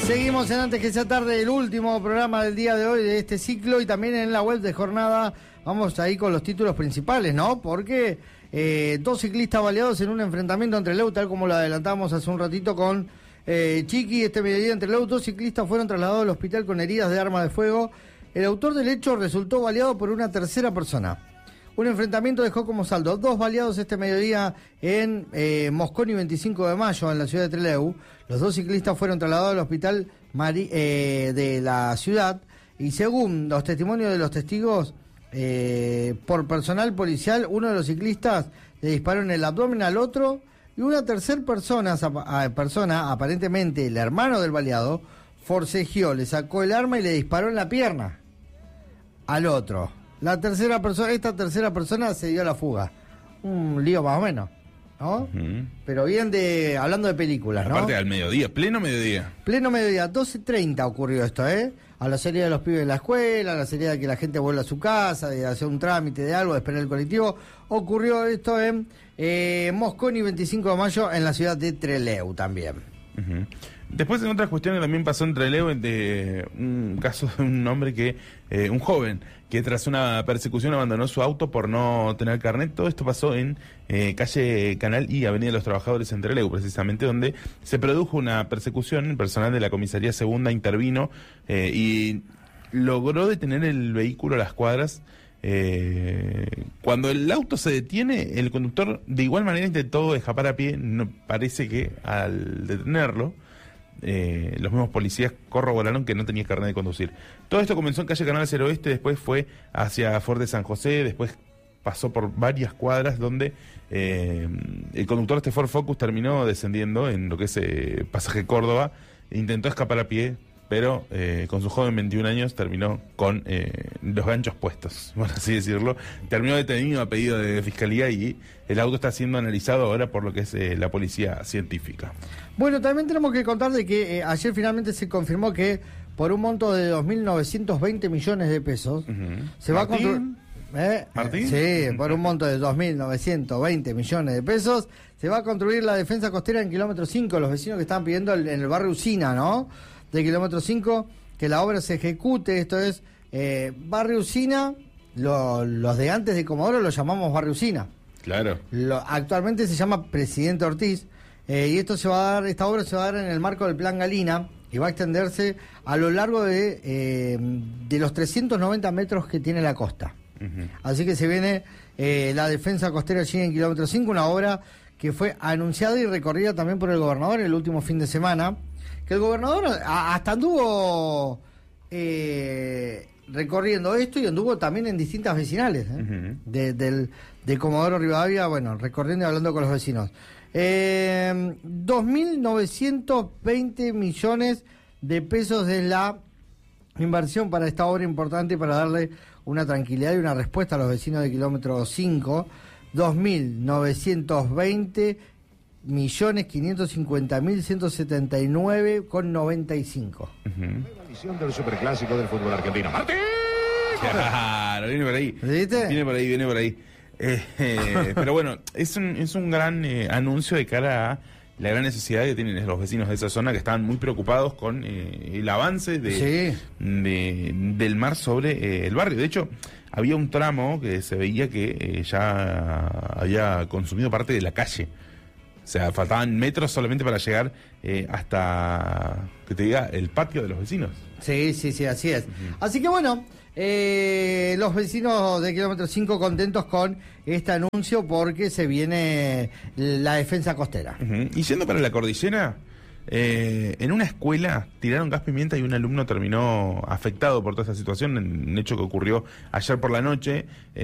Seguimos en Antes que sea tarde, el último programa del día de hoy de este ciclo, y también en la web de Jornada vamos ahí con los títulos principales, ¿no? Porque dos ciclistas baleados en un enfrentamiento entre Trelew, tal como lo adelantamos hace un ratito con Chiqui. Este mediodía en Trelew, dos ciclistas fueron trasladados al hospital con heridas de arma de fuego. El autor del hecho resultó baleado por una tercera persona. Un enfrentamiento dejó como saldo 2 baleados este mediodía en Mosconi 25 de mayo, en la ciudad de Trelew. Los dos ciclistas fueron trasladados al hospital de la ciudad, y según los testimonios de los testigos, por personal policial, uno de los ciclistas le disparó en el abdomen al otro, y una tercera persona, aparentemente el hermano del baleado, forcejeó, le sacó el arma y le disparó en la pierna al otro. Esta tercera persona se dio a la fuga. Un lío más o menos, ¿no? Uh-huh. Pero bien hablando de películas, ¿no? Aparte al mediodía, pleno mediodía. Pleno mediodía, 12:30 ocurrió esto, ¿eh? A la salida de los pibes de la escuela, a la salida de que la gente vuelva a su casa, de hacer un trámite de algo, de esperar el colectivo. Ocurrió esto en Mosconi 25 de mayo, en la ciudad de Trelew también. Uh-huh. Después, en otras cuestiones, también pasó en Trelew un caso de un hombre un joven, que tras una persecución abandonó su auto por no tener carnet. Todo esto pasó en calle Canal y Avenida de los Trabajadores en Trelew, precisamente, donde se produjo una persecución. El personal de la comisaría segunda intervino y logró detener el vehículo a las cuadras. Cuando el auto se detiene, el conductor de igual manera intentó escapar a pie. No, parece que al detenerlo, los mismos policías corroboraron que no tenía carnet de conducir. Todo esto comenzó en calle Canal hacia el oeste, después fue hacia Fort de San José, después pasó por varias cuadras donde el conductor de este Ford Focus terminó descendiendo en lo que es Pasaje Córdoba. Intentó escapar a pie, pero con su joven 21 años terminó con los ganchos puestos, por así decirlo. Terminó detenido a pedido de fiscalía, y el auto está siendo analizado ahora por lo que es la policía científica. Bueno, también tenemos que contar de que ayer finalmente se confirmó que por un monto de 2.920 millones de pesos se va a construir... ¿Martín? Sí, por un monto de 2.920 millones de pesos se va a construir la defensa costera en kilómetro 5. Los vecinos que estaban pidiendo en el barrio Usina, ¿no?, de kilómetro 5, que la obra se ejecute. Esto es barrio Usina. Los de antes de Comodoro lo llamamos barrio Usina. Claro. Actualmente se llama Presidente Ortiz, y esta obra se va a dar en el marco del Plan Galina, y va a extenderse a lo largo de los 390 metros que tiene la costa. Uh-huh. Así que se viene la defensa costera allí en kilómetro 5, una obra que fue anunciada y recorrida también por el gobernador el último fin de semana, que el gobernador hasta anduvo recorriendo esto, y anduvo también en distintas vecinales uh-huh. de Comodoro Rivadavia, bueno, recorriendo y hablando con los vecinos. 2.920 millones de pesos es la inversión para esta obra importante, para darle una tranquilidad y una respuesta a los vecinos de kilómetro 5. 2.920.550.179,95. Uh-huh. La edición del superclásico del fútbol argentino. ¡Martín! Claro, viene por ahí. ¿Viste? Viene por ahí. Pero bueno, es un gran anuncio de cara a la gran necesidad que tienen los vecinos de esa zona, que estaban muy preocupados con el avance del mar sobre el barrio. De hecho, había un tramo que se veía que ya había consumido parte de la calle. O sea, faltaban metros solamente para llegar hasta, que te diga, el patio de los vecinos. Sí, así es. Uh-huh. Así que bueno, los vecinos de kilómetro 5 contentos con este anuncio, porque se viene la defensa costera. Uh-huh. Y yendo para la cordillera, en una escuela tiraron gas pimienta y un alumno terminó afectado por toda esta situación, un hecho que ocurrió ayer por la noche.